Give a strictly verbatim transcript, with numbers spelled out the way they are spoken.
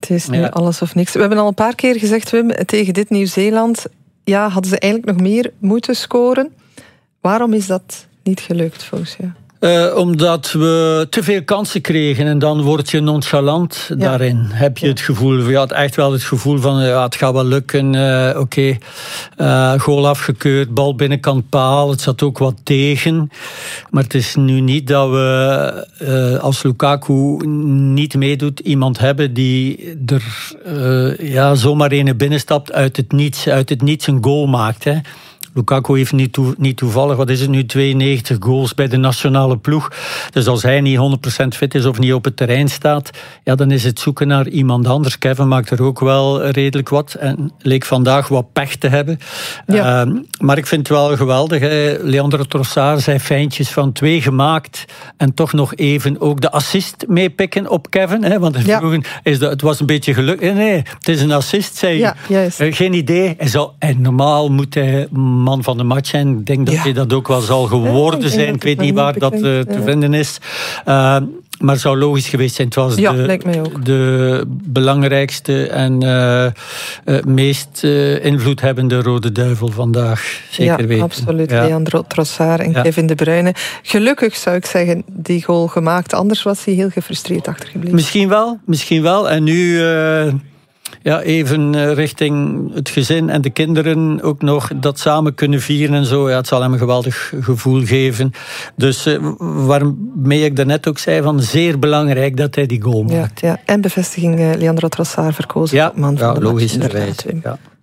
Het is nu Ja. alles of niks. We hebben al een paar keer gezegd, Wim, tegen dit Nieuw-Zeeland, ja, hadden ze eigenlijk nog meer moeten scoren. Waarom is dat niet gelukt volgens jou? Uh, omdat we te veel kansen kregen en dan word je nonchalant Ja. daarin. Heb je Ja. het gevoel, je had echt wel het gevoel van ja, het gaat wel lukken, uh, oké, okay. uh, goal afgekeurd, bal binnenkant paal, het zat ook wat tegen. Maar het is nu niet dat we, uh, als Lukaku niet meedoet, iemand hebben die er uh, ja, zomaar een binnenstapt uit het niets, uit het niets een goal maakt, hè. Lukaku heeft niet, toe, niet toevallig, wat is het nu, tweeënnegentig goals bij de nationale ploeg. Dus als hij niet honderd procent fit is of niet op het terrein staat, ja, dan is het zoeken naar iemand anders. Kevin maakt er ook wel redelijk wat en leek vandaag wat pech te hebben. Ja. Uh, maar ik vind het wel geweldig. Hè. Leandro Trossard zei fijntjes van twee gemaakt en toch nog even ook de assist meepikken op Kevin. Hè, want ja. vroeger is dat, het was een beetje geluk. Nee, nee, het is een assist, zei je. Ja, juist. Uh, geen idee. En, zo, en normaal moet hij man van de match zijn. Ik denk dat ja. hij dat ook wel zal geworden ja, zijn. Ik weet niet waar dat uh, te ja. vinden is. Uh, maar het zou logisch geweest zijn. Het was ja, de, lijkt mij ook. de belangrijkste en uh, uh, meest uh, invloedhebbende Rode Duivel vandaag. Zeker ja, weten. Absoluut. Ja. Leandro Trossard en ja. Kevin De Bruyne. Gelukkig zou ik zeggen, die goal gemaakt. Anders was hij heel gefrustreerd achtergebleven. Misschien wel, misschien wel. En nu... Uh, Ja, even richting het gezin en de kinderen ook nog dat samen kunnen vieren en zo. Ja, het zal hem een geweldig gevoel geven. Dus uh, waarmee ik daarnet ook zei, van zeer belangrijk dat hij die goal maakt. Ja, ja. En bevestiging, uh, Leandro Trossard verkozen ja, tot man van ja, de logisch match. ja.